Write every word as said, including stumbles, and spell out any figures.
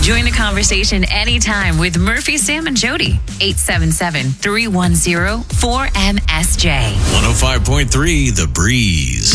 Join the conversation anytime with Murphy, Sam, and Jody. eight seven seven, three one zero, four M S J. one oh five point three The Breeze.